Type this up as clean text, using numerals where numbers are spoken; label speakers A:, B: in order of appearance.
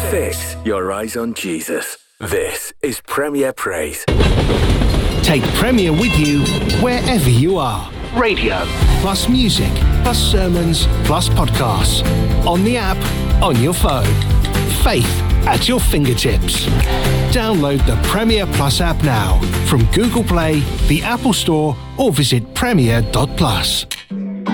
A: Fix your eyes on Jesus. This is Premier Praise.
B: Take Premier with you wherever you are. Radio, plus music, plus sermons, plus podcasts. On the app, on your phone. Faith at your fingertips. Download the Premier Plus app now from Google Play, the Apple Store, or visit premier.plus.